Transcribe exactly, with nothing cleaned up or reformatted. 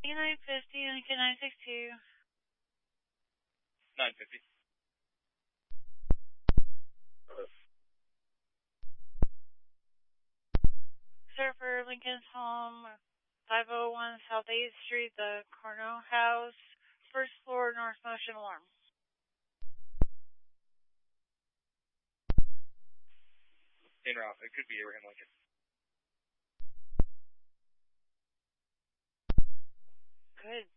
nine fifty, Lincoln nine six two. nine fifty. Sir, for Lincoln's home, five oh one South eighth Street, the Cornell House, first floor, north motion alarm. In route. It could be Abraham Lincoln. Good.